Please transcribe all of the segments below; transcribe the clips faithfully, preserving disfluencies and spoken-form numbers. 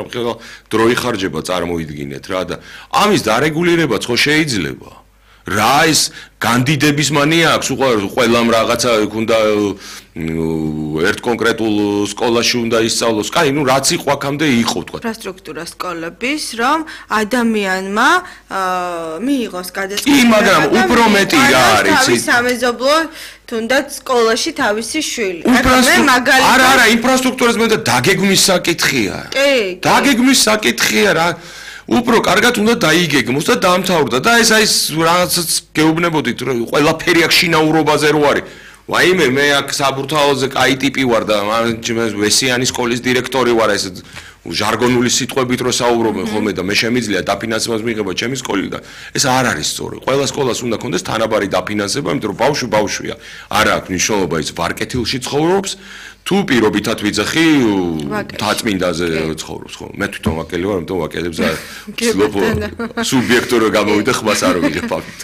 ყველა დრო იხარჯება წარმოიდგინეთ რა და ამის დარეგულირებაც ხო შეიძლება რა ის კანდიდების მანია აქვს ყველამ რაღაცა უნდა ერთ კონკრეტულ სკოლაში უნდა ისწავლოს. კაი, ნუ რაც იყო აქამდე იყო თქვა. ინფრასტრუქტურა სკოლების, რომ ადამიანმა მიიღოს გადაწყვეტილება. კი, მაგრამ უფრო მეტი რა არის? თავის სამეზობლო თუნდაც სკოლაში თავისი შვილი. არა, არა, ინფრასტრუქტურას მე და დაგეგმვის საკითხია. კი. დაგეგმვის საკითხია რა. უფრო კარგად უნდა დაიგეგმოს და დაამთავრდა და ეს ის რაღაცაც გეუბნებოდით რომ ყველაფერი აქ შინაურობაზე რო არის. ვაიმე მე აქ საბურთალოზე კაი ტიპი ვარ და ვესიანის სკოლის დირექტორი ვარ ეს ჟარგონული სიტყვებით რო საუბრობენ ხოლმე და მე შემიძლია დაფინანსებას მიიღება ჩემი სკოლიდან. ეს არ არის სწორი. ყველა სკოლას უნდა კონდეს თანაბარი დაფინანსება, იმიტომ რომ ბავშვი ბავშვია. არა აქვს მნიშვნელობა ის ვარკეთილში ცხოვრობს თუ პირობითად ვიძახი თაწმინდაზე ცხოვრობს ხო მე თვითონ ვაკელი ვარ ამიტომ ვაკელებს არ ვცდილობ სუბიექტური გამოვიდა ხმას არ ვიღებ ამით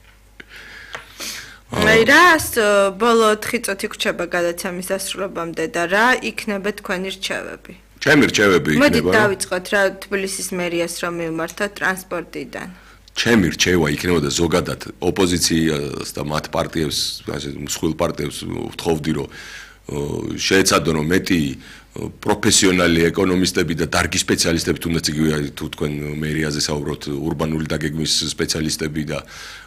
აი რას ბოლო ოთხი წუთი გრჩება გადაცემის დასრულებამდე და რა იქნება თქვენი რჩევები ჩემი რჩევები იქნება მოდით დავიწყოთ რა თბილისის მერიას რომ მივმართოთ ტრანსპორტიდან ჩემი რჩევა იქნებოდა ზოგადად ოპოზიციას და მათ პარტიებს ასე მსხვილ პარტიებს ვთხოვდი რომ შეეცადონ რომ მეტი პროფესიონალი ეკონომისტები და დარგი სპეციალისტები თუნდაც იგივე თუ თქვენ მერიაზე საუბრობთ ურბანული დაგეგმვის სპეციალისტები და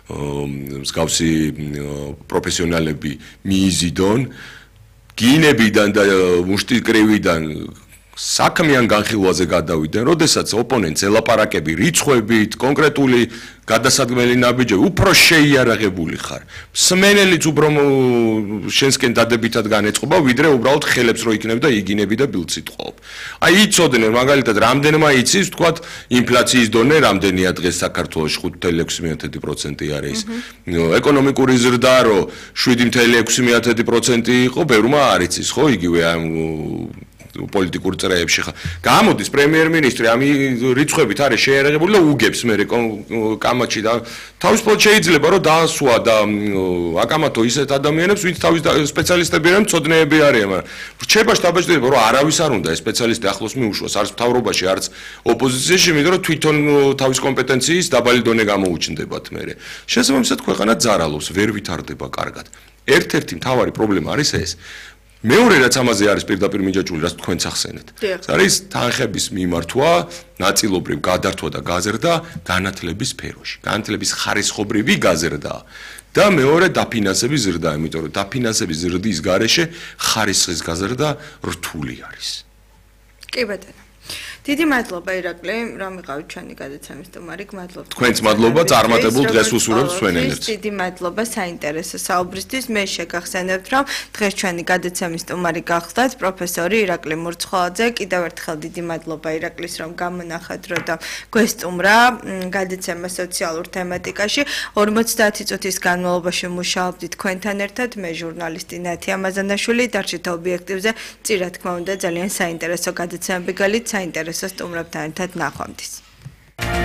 მსგავსი პროფესიონალები მიიზიდონ გინებიდან და მუშტიკრივიდან საქმიან განხილვაზე გადავიდნენ, როდესაც ოპონენტს ელაპარაკები რიცხვებით, კონკრეტული გადასადგმელი ნაბიჯები უფრო შეიარაღებული ხარ. მსმენელიც უფრო შენსკენ დადებითად განეწყობა, ვიდრე უბრალოდ ხელებს რო იქნებ და იგინები და ბილდს იტყობ. აი იცოდნენ მაგალითად რამდენმა იცის, თქვათ, ინფლაციის დონე რამდენია დღეს საქართველოში ხუთ წუთი ექვსი პროცენტი არის. ეკონომიკური ზრდა რო შვიდი წუთი ექვსი პროცენტი იყო, ბევრმა არ იცის, ხო, იგივე ამ პოლიტიკურ წრეებში ხა. გამოდის პრემიერ-მინისტრი ამ რიცხვებით არის შეერაღებული და უგებს მე კამაჩი და თავისუფლად შეიძლება რომ დაასვა და აკამათო ისეთ ადამიანებს, ვინც თავის სპეციალისტები არიან, მწოდნეები არიან, მაგრამ რჩება შტაბ-ბიჭდება რომ არავის არ უნდა ეს სპეციალისტი ახლოს მიუშვას, არც მთავრობაში, არც ოპოზიციაში, იმიტომ რომ თვითონ თავის კომპეტენციის დაბალი დონე გამოუჩნდებათ მე. შესაბამისად ქვეყანა ძარალობს, ვერ ვითარდება კარგად. ერთ-ერთი მთავარი პრობლემა არის ეს. მეორე რაც ამაზე არის პირდაპირ მიჯაჭვული, რაც თქვენც ახსენეთ. ეს არის თანხების მიმართვა, ნაწილობრივ გადართვა და გაზრდა განათლების სფეროში. განათლების ხარისხობრივი გაზრდა და მეორე დაფინანსების ზრდა, იმიტომ რომ დაფინანსების ზრდის გარეშე ხარისხის გაზრდა რთული არის. კი ბატონო. დიდი მადლობა ირაკლი, რომ იყავით ჩვენი გადაცემის სტუმარი. გმადლობთ. თქვენც მადლობა, წარმატებულ დღეს უსურვებთ ჩვენელებს. დიდი მადლობა საინტერესო საუბრისთვის. მე შეგახსენებთ, რომ დღეს ჩვენი გადაცემის სტუმარი გახლდათ პროფესორი ირაკლი მურცხოვაძე. კიდევ ერთხელ დიდი მადლობა ირაკლის, რომ გამონახეთ დრო და გვესტუმრა გადაცემა სოციალურ თემატიკაში. ორმოცდაათი წუთის განმავლობაში მუშაობდით თქვენთან ერთად. მე ჟურნალისტი ნათი ამაზანაშვილი, დარჩით ობიექტივზე. წირა თქმა უნდა ძალიან საინტერესო გადაცემები გალით, საინტერესო სტუმრებთან ერთად ნახვამდის.